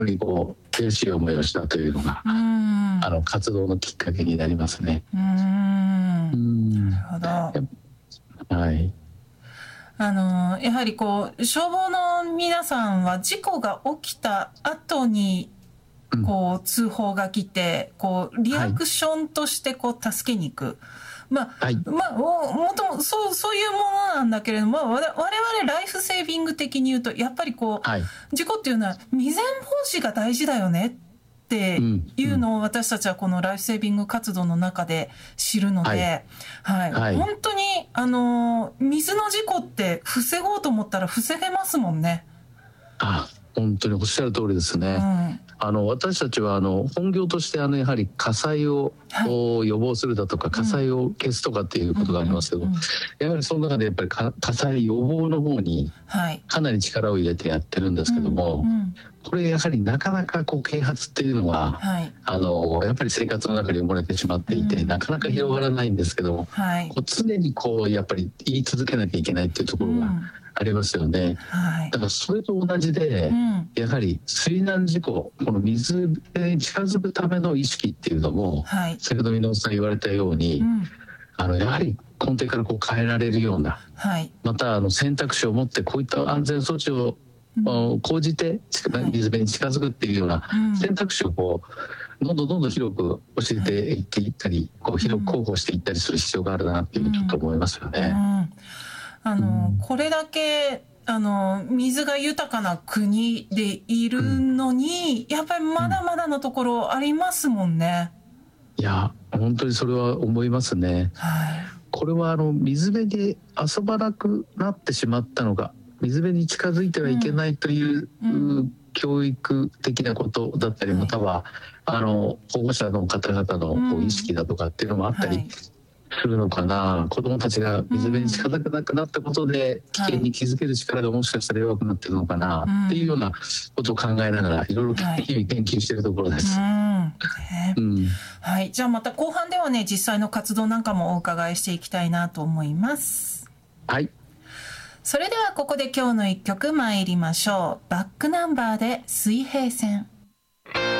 にこう悔しい思いをしたというのが活動のきっかけになりますね。 なるほど。 はい。 やはりこう消防の皆さんは事故が起きた後にこう通報が来てこうリアクションとしてこう助けに行く、もともとそういうものなんだけれども、我々ライフセービング的に言うとやっぱりこう、事故っていうのは未然防止が大事だよねっていうのを私たちはこのライフセービング活動の中で知るので、本当に水の事故って防ごうと思ったら防げますもんね。 本当におっしゃる通りですね。私たちは本業としてやはり火災を予防するだとか火災を消すとかっていうことがありますけど、やはりその中でやっぱり火災予防の方にかなり力を入れてやってるんですけども、これやはりなかなかこう啓発っていうのは、やっぱり生活の中に埋もれてしまっていて、なかなか広がらないんですけども、こう常にこうやっぱり言い続けなきゃいけないっていうところがありますよね。だからそれと同じで、やはり水難事故、この水に近づくための意識っていうのも、先ほど箕輪さん言われたように、やはり根底からこう変えられるような、また選択肢を持ってこういった安全措置を講じて水辺に近づくっていうような選択肢をこうどんどん広く教えていっていったり、こう広く広報していったりする必要があるなっていうちょっと思いますよね。 これだけ水が豊かな国でいるのに、やっぱりまだまだのところありますもんね。 いや本当にそれは思いますね。これは水辺で遊ばなくなってしまったのが、水辺に近づいてはいけないという、教育的なことだったり、または保護者の方々のこう意識だとかっていうのもあったりするのかな。子どもたちが水辺に近づかなくなったことで危険に気づける力がもしかしたら弱くなってるのかなっていうようなことを考えながらいろいろ日々研究しているところです。 じゃあまた後半ではね、実際の活動なんかもお伺いしていきたいなと思います。それではここで今日の一曲参りましょう。バックナンバーで水平線。